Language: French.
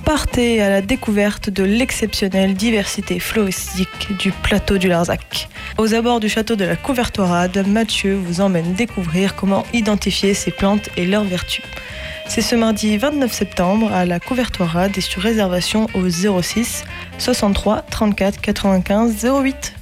Partez à la découverte de l'exceptionnelle diversité floristique du plateau du Larzac. Aux abords du château de la Couvertoirade, Mathieu vous emmène découvrir comment identifier ces plantes et leurs vertus. C'est ce mardi 29 septembre à la Couvertoirade et sur réservation au 06 63 34 95 08.